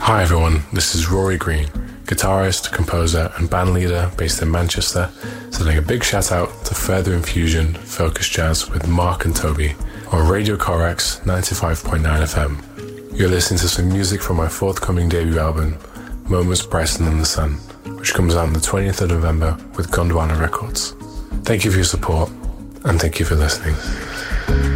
Hi everyone, this is Rory Green, guitarist, composer and band leader based in Manchester, sending a big shout out to Further Infusion Focus Jazz with Mark and Toby on Radio Corax 95.9 FM. You're listening to some music from my forthcoming debut album, Moments Brighter Than the Sun, which comes out on the 20th of November with Gondwana Records. Thank you for your support and thank you for listening.